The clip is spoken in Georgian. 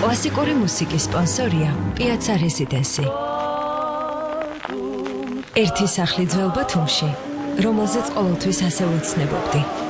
კლასიკური მუსიკის სპონსორია Piazza Residency. ერთი სახლი ძველ ბათუმში, რომელზეც ყოველთვის ასე ვოცნებობდი.